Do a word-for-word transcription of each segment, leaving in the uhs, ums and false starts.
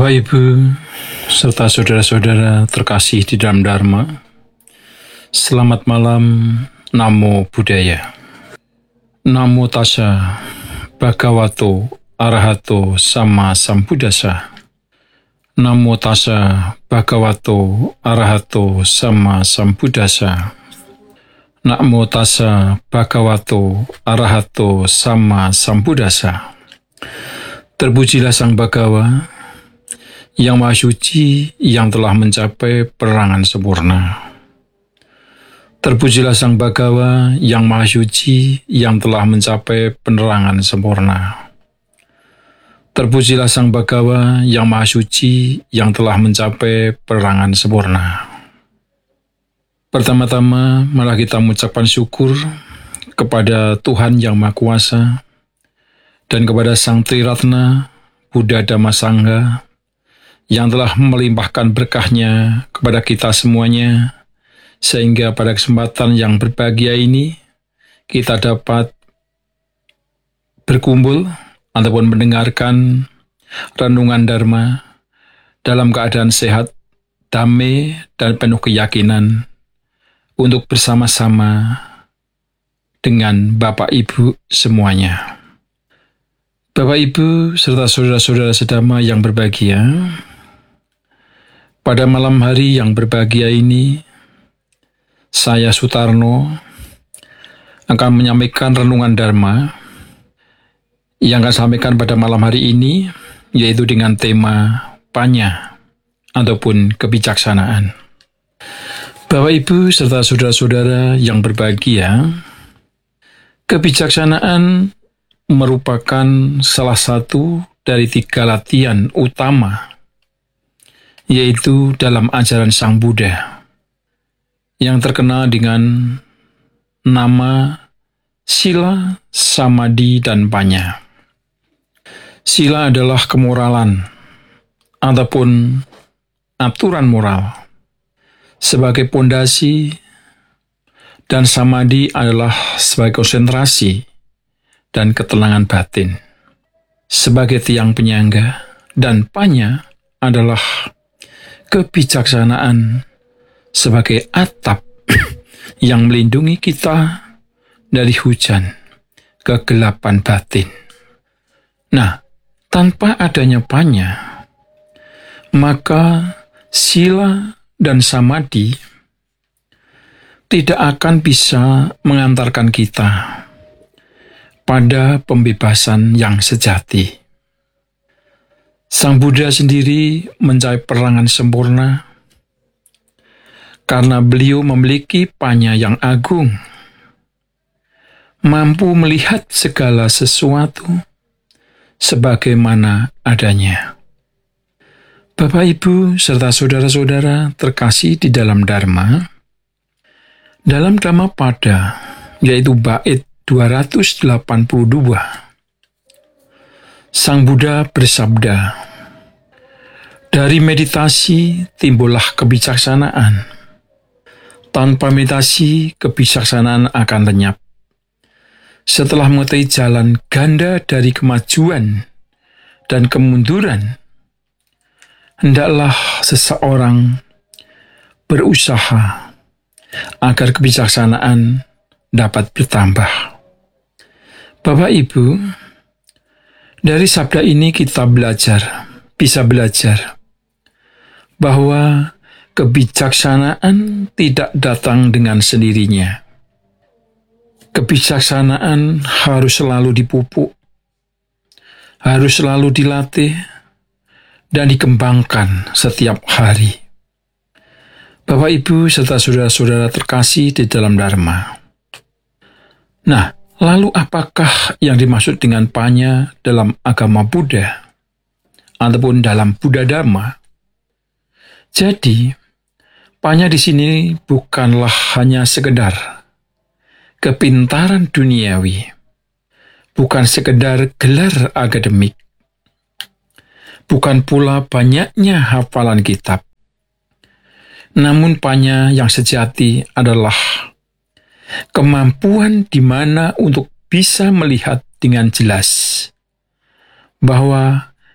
Bapak, Ibu, serta saudara-saudara terkasih di dalam Dharma, selamat malam. Namo Buddhaya. Namo Tassa Bhagavato Arahato Sama Sambuddhassa. Namo Tassa Bhagavato Arahato Sama Sambuddhassa. Namo Tassa Bhagavato Arahato Sama Sambuddhassa. Terpujilah Sang Bhagawa, Yang Maha Suci, yang telah mencapai penerangan sempurna. Terpujilah Sang Bhagawa, Yang Maha Suci, yang telah mencapai penerangan sempurna. Terpujilah Sang Bhagawa, Yang Maha Suci, yang telah mencapai penerangan sempurna. Pertama-tama, malah kita mengucapkan syukur kepada Tuhan Yang Maha Kuasa dan kepada Sang Triratna, Buddha Dhamma Sangha, yang telah melimpahkan berkahnya kepada kita semuanya, sehingga pada kesempatan yang berbahagia ini, kita dapat berkumpul ataupun mendengarkan renungan Dharma dalam keadaan sehat, damai, dan penuh keyakinan untuk bersama-sama dengan Bapak Ibu semuanya. Bapak Ibu serta saudara-saudara sedama yang berbahagia, pada malam hari yang berbahagia ini, saya Sutarno akan menyampaikan renungan Dharma yang akan sampaikan pada malam hari ini, yaitu dengan tema panya ataupun kebijaksanaan. Bapak Ibu serta saudara-saudara yang berbahagia, kebijaksanaan merupakan salah satu dari tiga latihan utama, yaitu dalam ajaran Sang Buddha, yang terkenal dengan nama Sila, Samadhi, dan Panya. Sila adalah kemoralan ataupun aturan moral sebagai pondasi, dan Samadhi adalah sebagai konsentrasi dan ketenangan batin sebagai tiang penyangga, dan Panya adalah kebijaksanaan sebagai atap yang melindungi kita dari hujan kegelapan batin. Nah, tanpa adanya panya, maka sila dan samadhi tidak akan bisa mengantarkan kita pada pembebasan yang sejati. Sang Buddha sendiri mencapai penerangan sempurna karena beliau memiliki panya yang agung, mampu melihat segala sesuatu sebagaimana adanya. Bapak, Ibu, serta saudara-saudara terkasih di dalam Dharma, dalam Dhammapada, yaitu bait dua ratus delapan puluh dua, Sang Buddha bersabda, "Dari meditasi timbullah kebijaksanaan. Tanpa meditasi, kebijaksanaan akan lenyap. Setelah mengetahui jalan ganda dari kemajuan dan kemunduran, hendaklah seseorang berusaha agar kebijaksanaan dapat bertambah." Bapak Ibu, dari sabda ini kita belajar, bisa belajar, bahwa kebijaksanaan tidak datang dengan sendirinya. Kebijaksanaan harus selalu dipupuk, harus selalu dilatih, dan dikembangkan setiap hari. Bapak, Ibu, serta saudara-saudara terkasih di dalam Dharma. Nah, lalu apakah yang dimaksud dengan panya dalam agama Buddha ataupun dalam Buddha Dhamma? Jadi, panya di sini bukanlah hanya sekedar kepintaran duniawi, bukan sekedar gelar akademik, bukan pula banyaknya hafalan kitab. Namun panya yang sejati adalah kemampuan di mana untuk bisa melihat dengan jelas bahwa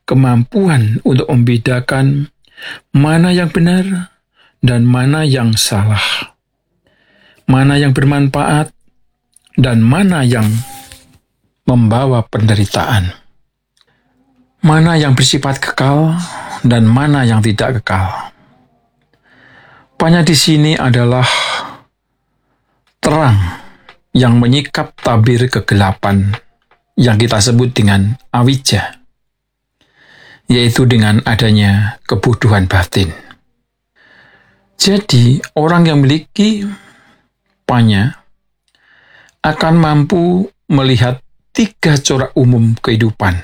kemampuan untuk membedakan mana yang benar dan mana yang salah, mana yang bermanfaat dan mana yang membawa penderitaan, mana yang bersifat kekal dan mana yang tidak kekal. Panya di sini adalah terang yang menyikap tabir kegelapan yang kita sebut dengan awija, yaitu dengan adanya kebodohan batin. Jadi, orang yang memiliki panya akan mampu melihat tiga corak umum kehidupan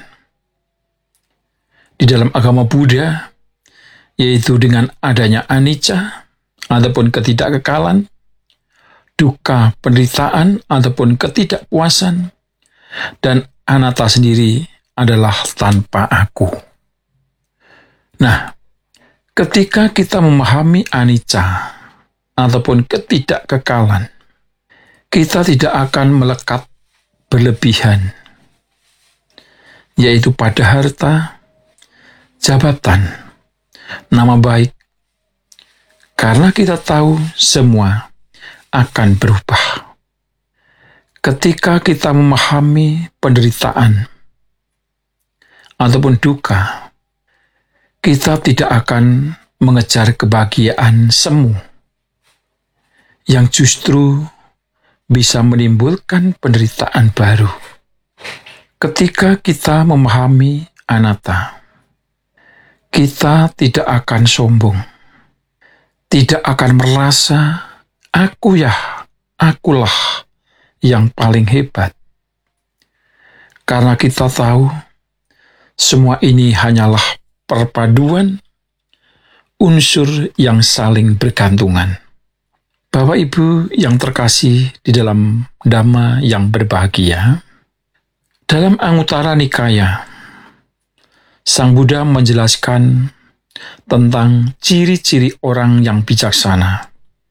di dalam agama Buddha, yaitu dengan adanya anicca ataupun ketidakkekalan, dukkha penderitaan ataupun ketidakpuasan, dan anatta sendiri adalah tanpa aku. Nah, ketika kita memahami anicca ataupun ketidakkekalan, kita tidak akan melekat berlebihan, yaitu pada harta, jabatan, nama baik, karena kita tahu semua akan berubah. Ketika kita memahami penderitaan ataupun duka, kita tidak akan mengejar kebahagiaan semu yang justru bisa menimbulkan penderitaan baru. Ketika kita memahami anatta, kita tidak akan sombong, tidak akan merasa aku ya, akulah yang paling hebat. Karena kita tahu semua ini hanyalah perpaduan unsur yang saling bergantungan. Bapak Ibu yang terkasih di dalam Dhamma yang berbahagia, dalam Anguttara Nikaya, Sang Buddha menjelaskan tentang ciri-ciri orang yang bijaksana.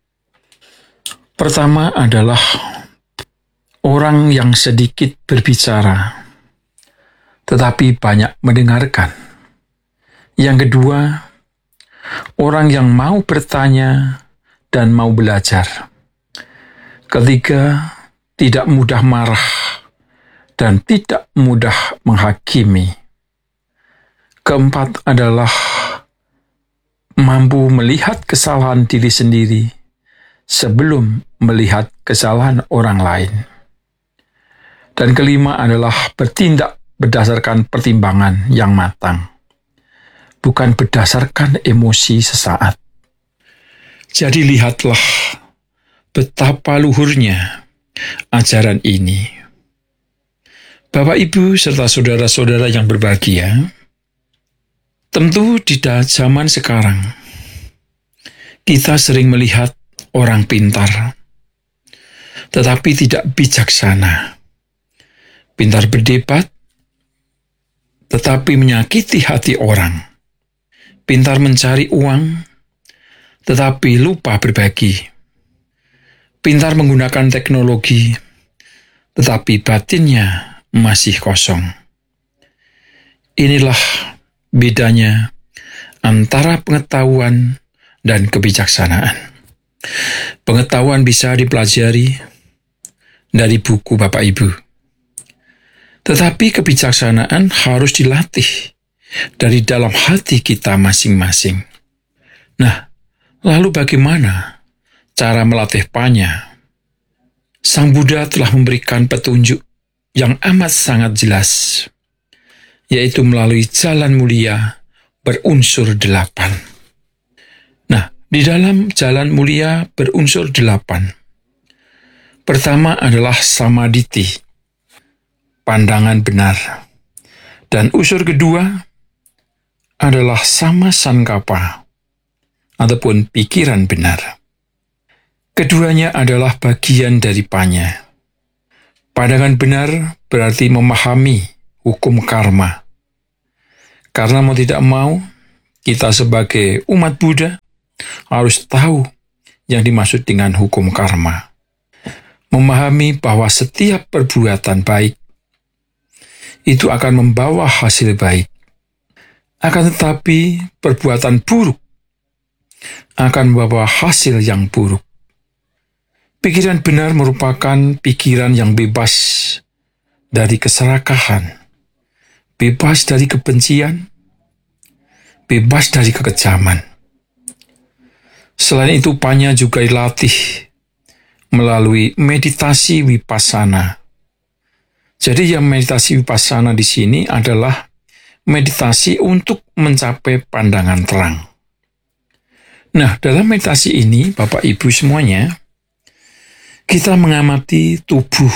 Pertama adalah orang yang sedikit berbicara, tetapi banyak mendengarkan. Yang kedua, orang yang mau bertanya dan mau belajar. Ketiga, tidak mudah marah dan tidak mudah menghakimi. Keempat adalah mampu melihat kesalahan diri sendiri sebelum melihat kesalahan orang lain. Dan kelima adalah bertindak berdasarkan pertimbangan yang matang, bukan berdasarkan emosi sesaat. Jadi lihatlah betapa luhurnya ajaran ini. Bapak, Ibu, serta saudara-saudara yang berbahagia, tentu di zaman sekarang, kita sering melihat orang pintar, tetapi tidak bijaksana. Pintar berdebat, tetapi menyakiti hati orang. Pintar mencari uang, tetapi lupa berbagi. Pintar menggunakan teknologi, tetapi batinnya masih kosong. Inilah bedanya antara pengetahuan dan kebijaksanaan. Pengetahuan bisa dipelajari dari buku Bapak Ibu, tetapi kebijaksanaan harus dilatih dari dalam hati kita masing-masing. Nah, lalu bagaimana cara melatih panya? Sang Buddha telah memberikan petunjuk yang amat sangat jelas, yaitu melalui jalan mulia berunsur delapan. Nah, di dalam jalan mulia berunsur delapan, pertama adalah samaditi, pandangan benar. Dan unsur kedua adalah sama sankapa, ataupun pikiran benar. Keduanya adalah bagian dari panya. Pandangan benar berarti memahami hukum karma. Karena mau tidak mau, kita sebagai umat Buddha harus tahu yang dimaksud dengan hukum karma. Memahami bahwa setiap perbuatan baik itu akan membawa hasil baik. Akan tetapi perbuatan buruk akan membawa hasil yang buruk. Pikiran benar merupakan pikiran yang bebas dari keserakahan, bebas dari kebencian, bebas dari kekejaman. Selain itu, panya juga dilatih melalui meditasi vipassana. Jadi yang meditasi vipassana di sini adalah meditasi untuk mencapai pandangan terang. Nah, dalam meditasi ini, Bapak Ibu semuanya, kita mengamati tubuh,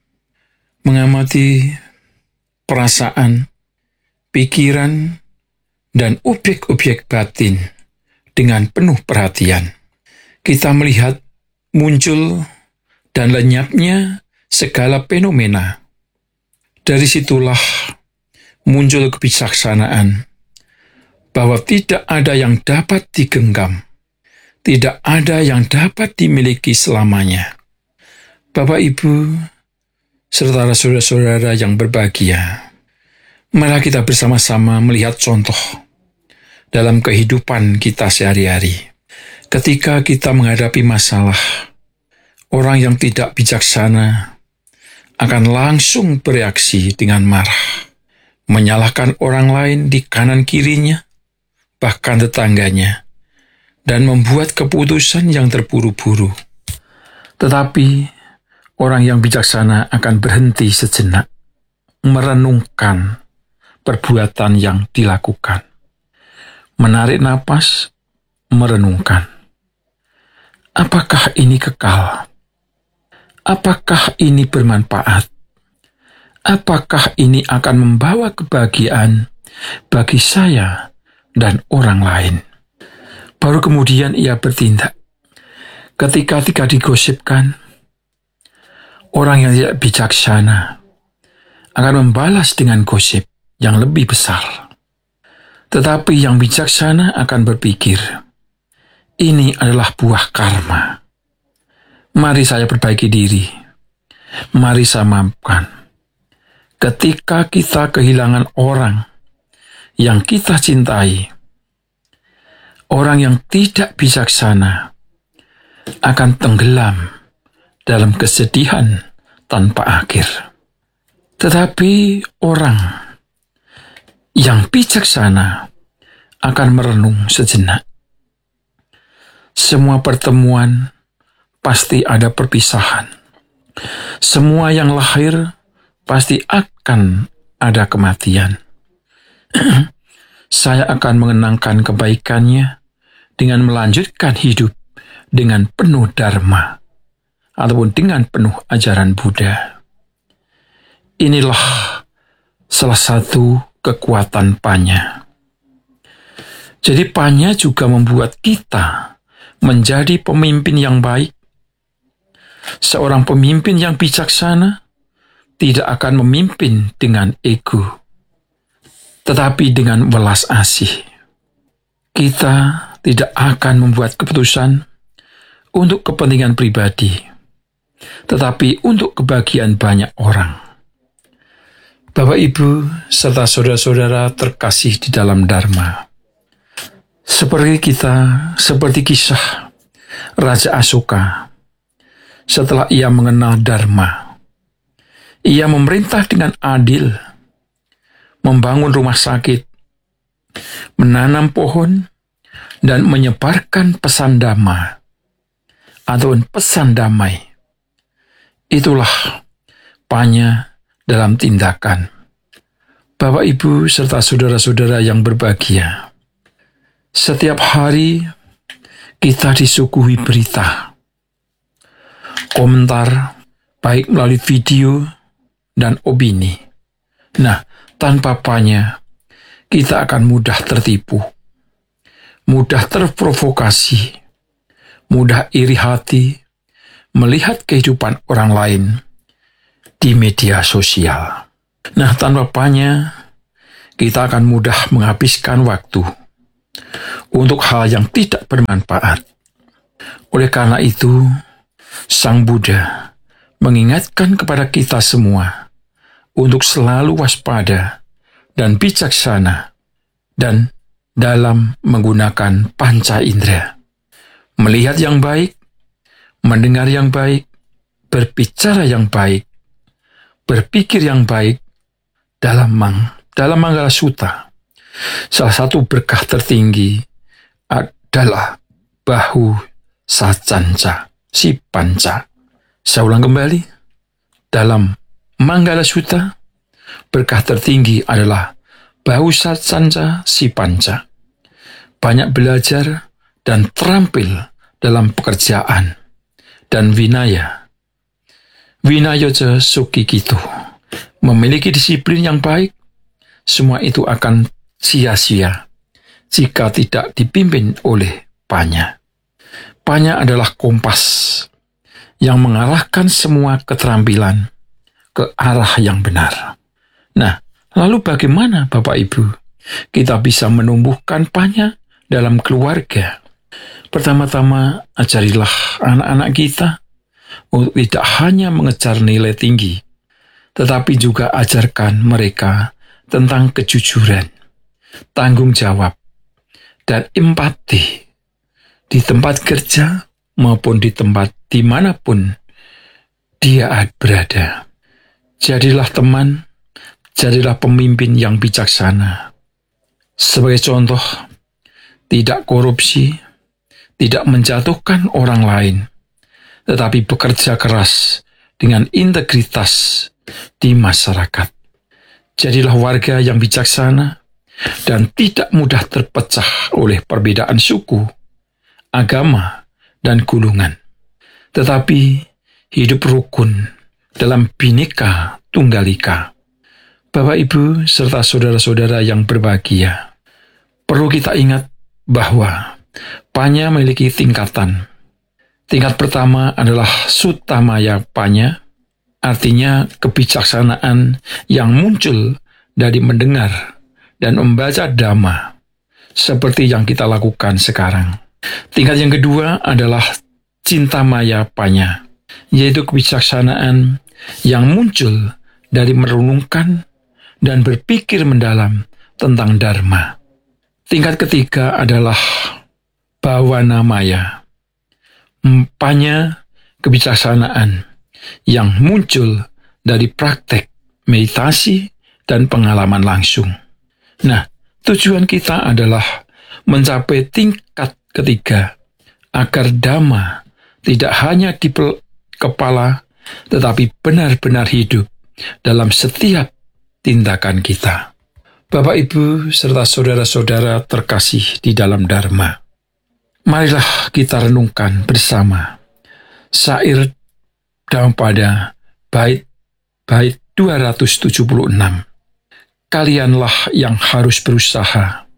mengamati perasaan, pikiran, dan objek-objek batin dengan penuh perhatian. Kita melihat muncul dan lenyapnya segala fenomena. Dari situlah muncul kebijaksanaan bahwa tidak ada yang dapat digenggam, tidak ada yang dapat dimiliki selamanya. Bapak, Ibu, serta saudara-saudara yang berbahagia, mari kita bersama-sama melihat contoh dalam kehidupan kita sehari-hari. Ketika kita menghadapi masalah, orang yang tidak bijaksana akan langsung bereaksi dengan marah, menyalahkan orang lain di kanan kirinya, bahkan tetangganya, dan membuat keputusan yang terburu-buru. Tetapi orang yang bijaksana akan berhenti sejenak, merenungkan perbuatan yang dilakukan, menarik napas, merenungkan. Apakah ini kekal? Apakah ini bermanfaat? Apakah ini akan membawa kebahagiaan bagi saya dan orang lain? Baru kemudian ia bertindak. Ketika tidak digosipkan, orang yang tidak bijaksana akan membalas dengan gosip yang lebih besar. Tetapi yang bijaksana akan berpikir, ini adalah buah karma. Mari saya perbaiki diri. Mari saya maafkan. Ketika kita kehilangan orang yang kita cintai, orang yang tidak bijaksana akan tenggelam dalam kesedihan tanpa akhir. Tetapi orang yang bijaksana akan merenung sejenak. Semua pertemuan pasti ada perpisahan. Semua yang lahir pasti akan ada kematian. Saya akan mengenangkan kebaikannya dengan melanjutkan hidup dengan penuh dharma ataupun dengan penuh ajaran Buddha. Inilah salah satu kekuatan panya. Jadi panya juga membuat kita menjadi pemimpin yang baik. Seorang pemimpin yang bijaksana tidak akan memimpin dengan ego, tetapi dengan welas asih. Kita tidak akan membuat keputusan untuk kepentingan pribadi, tetapi untuk kebahagiaan banyak orang. Bapak, Ibu, serta saudara-saudara terkasih di dalam Dharma. Seperti kita, seperti kisah Raja Asoka, setelah ia mengenal Dharma, ia memerintah dengan adil, membangun rumah sakit, menanam pohon, dan menyebarkan pesan dhamma, atau pesan damai. Itulah panya dalam tindakan. Bapak, Ibu, serta saudara-saudara yang berbahagia, setiap hari kita disuguhi berita, komentar, baik melalui video dan opini. Nah, tanpa panya, kita akan mudah tertipu, mudah terprovokasi, mudah iri hati, melihat kehidupan orang lain di media sosial. Nah, tanpa panya, kita akan mudah menghabiskan waktu untuk hal yang tidak bermanfaat. Oleh karena itu, Sang Buddha mengingatkan kepada kita semua untuk selalu waspada dan bijaksana dan dalam menggunakan panca indera. Melihat yang baik, mendengar yang baik, berbicara yang baik, berpikir yang baik dalam mang, dalam Manggala Sutta. Salah satu berkah tertinggi adalah bahu sacanca, si panca. Saya ulang kembali, dalam Manggala Sutta, berkah tertinggi adalah bahu sacanca, si panca. Banyak belajar dan terampil dalam pekerjaan dan winaya. Winaya ce suki gitu. Memiliki disiplin yang baik, semua itu akan sia-sia jika tidak dipimpin oleh panya. Panya adalah kompas yang mengarahkan semua keterampilan ke arah yang benar. Nah, lalu bagaimana Bapak Ibu kita bisa menumbuhkan panya dalam keluarga? Pertama-tama, ajarilah anak-anak kita untuk tidak hanya mengejar nilai tinggi, tetapi juga ajarkan mereka tentang kejujuran, tanggung jawab, dan empati di tempat kerja maupun di tempat dimanapun dia berada. Jadilah teman, jadilah pemimpin yang bijaksana. Sebagai contoh, tidak korupsi, tidak menjatuhkan orang lain, tetapi bekerja keras dengan integritas di masyarakat. Jadilah warga yang bijaksana dan tidak mudah terpecah oleh perbedaan suku, agama, dan golongan, tetapi hidup rukun dalam Bhinneka Tunggal Ika. Bapak, Ibu, serta saudara-saudara yang berbahagia, perlu kita ingat bahwa panya memiliki tingkatan. Tingkat pertama adalah Suttamaya Panya, artinya kebijaksanaan yang muncul dari mendengar dan membaca Dhamma, seperti yang kita lakukan sekarang. Tingkat yang kedua adalah Cintamaya Panya, yaitu kebijaksanaan yang muncul dari merenungkan dan berpikir mendalam tentang Dharma. Tingkat ketiga adalah Bhavanamaya, Panya kebijaksanaan yang muncul dari praktek meditasi dan pengalaman langsung. Nah, tujuan kita adalah mencapai tingkat ketiga, agar Dhamma tidak hanya di kepala, tetapi benar-benar hidup dalam setiap tindakan kita. Bapak, Ibu, serta saudara-saudara terkasih di dalam Dharma, marilah kita renungkan bersama syair daripada bait bait dua ratus tujuh puluh enam. Kalianlah yang harus berusaha.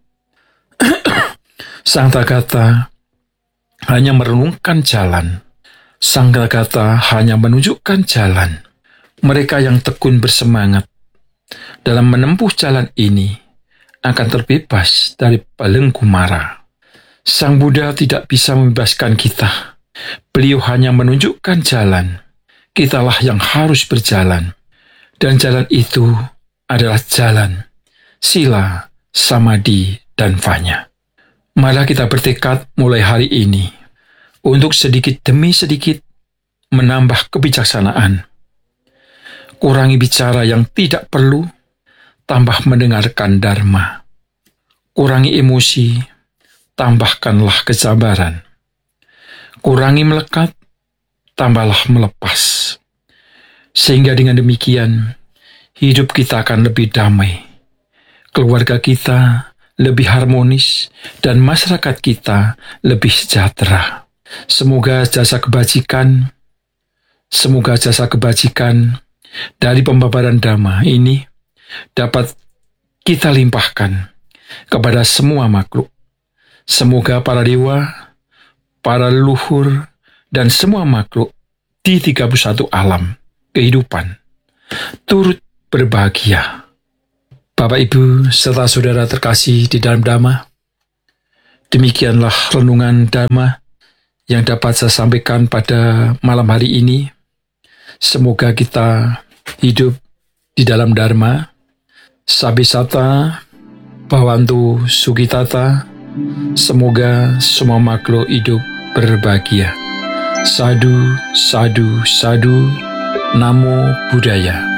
Sang Tathagata hanya merenungkan jalan. Sang Tathagata hanya menunjukkan jalan. Mereka yang tekun bersemangat dalam menempuh jalan ini akan terbebas dari belenggu mara. Sang Buddha tidak bisa membebaskan kita. Beliau hanya menunjukkan jalan. Kitalah yang harus berjalan. Dan jalan itu adalah jalan sila, samadhi, dan vanya. Marilah kita bertekad mulai hari ini untuk sedikit demi sedikit menambah kebijaksanaan. Kurangi bicara yang tidak perlu, tambah mendengarkan Dharma. Kurangi emosi, tambahkanlah kesabaran. Kurangi melekat, tambahlah melepas. Sehingga dengan demikian, hidup kita akan lebih damai. Keluarga kita lebih harmonis, dan masyarakat kita lebih sejahtera. Semoga jasa kebajikan, semoga jasa kebajikan dari pembabaran Dhamma ini dapat kita limpahkan kepada semua makhluk. Semoga para dewa, para leluhur, dan semua makhluk di tiga puluh satu alam kehidupan turut berbahagia. Bapak, Ibu, serta saudara terkasih di dalam Dhamma, demikianlah renungan Dhamma yang dapat saya sampaikan pada malam hari ini. Semoga kita hidup di dalam Dharma. Sabisata, Bhawantu Sukitata, semoga semua makhluk hidup berbahagia. Sadu, sadu, sadu, Namo Buddhaya.